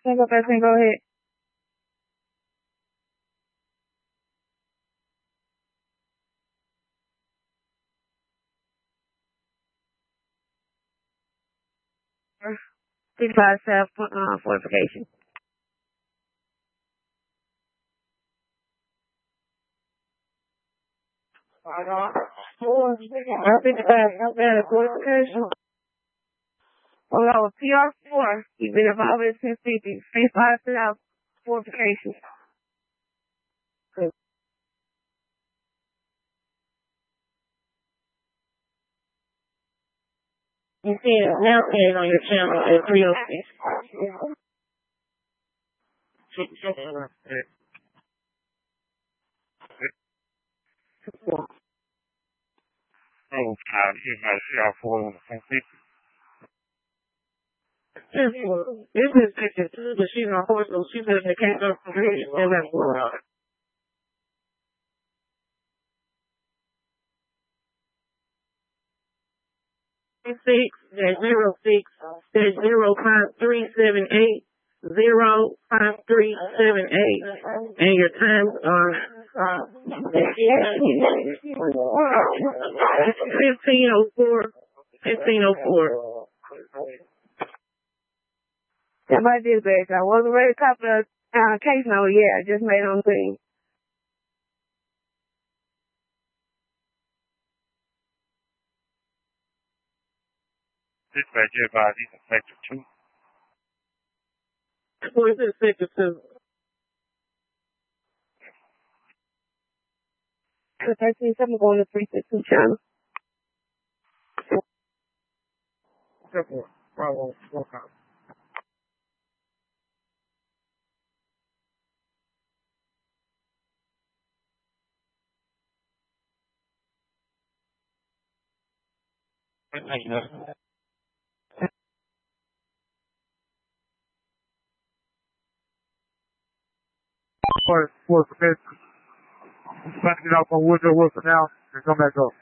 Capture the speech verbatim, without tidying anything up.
Can go first and go ahead. Fifty-five self uh, fortification. Four. Fifty-five self fortification. Well, that was P R four. You've been involved in since fifty. Fifty-five self fortification. You see it now on your channel at three oh six. Oh, God, here's my shot for this is picture two, but she's on horse, so she said they can't go from here and that's what. Six dash zero six dash zero five three seven eight zero five three seven eight, and your times are fifteen oh four. Fifteen oh four. That might be bad. I wasn't ready to copy the uh, case note yet. I just made it on thing. This right here by these effective too. What is it effective too? Because I see something going to three six two channel. Careful. Bravo. Welcome. Thank you. For, for, for, back it up on Woodrow Wilson now and come back up.